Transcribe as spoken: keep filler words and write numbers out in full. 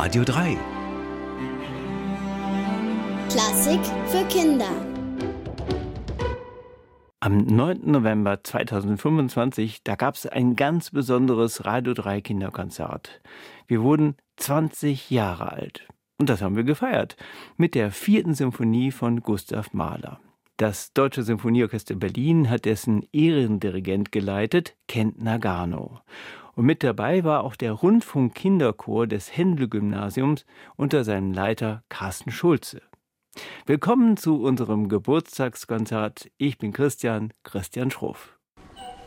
Radio drei. Klassik für Kinder. Am neunten November zweitausendfünfundzwanzig, da gab es ein ganz besonderes Radio drei Kinderkonzert. Wir wurden zwanzig Jahre alt. Und das haben wir gefeiert mit der vierten Symphonie von Gustav Mahler. Das Deutsche Symphonieorchester Berlin hat dessen Ehrendirigent geleitet, Kent Nagano. Und mit dabei war auch der Rundfunk-Kinderchor des Händel-Gymnasiums unter seinem Leiter Carsten Schulze. Willkommen zu unserem Geburtstagskonzert. Ich bin Christian, Christian Schroff.